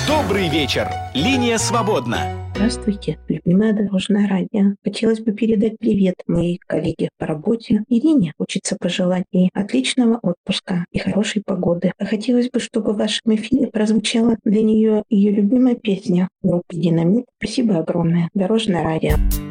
Добрый вечер. Линия свободна. Здравствуйте, любимое Дорожное радио. Хотелось бы передать привет моей коллеге по работе Ирине. Хочется пожелать ей отличного отпуска и хорошей погоды. А хотелось бы, чтобы в вашем эфире прозвучала для нее ее любимая песня группы «Динамит». Спасибо огромное. Дорожное радио.